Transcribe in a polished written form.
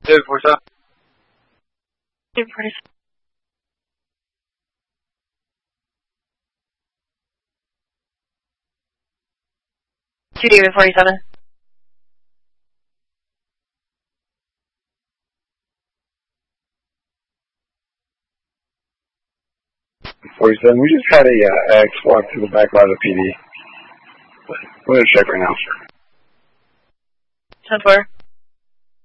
David 47. David 47. To David 47. 47. We just had a X walk through the back lot of the PD. We're going to check right now. 10-4.